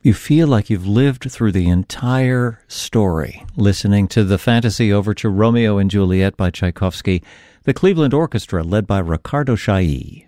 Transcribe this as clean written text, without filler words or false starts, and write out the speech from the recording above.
You feel like you've lived through the entire story, listening to the fantasy overture Romeo and Juliet by Tchaikovsky, the Cleveland Orchestra led by Ricardo Chailly.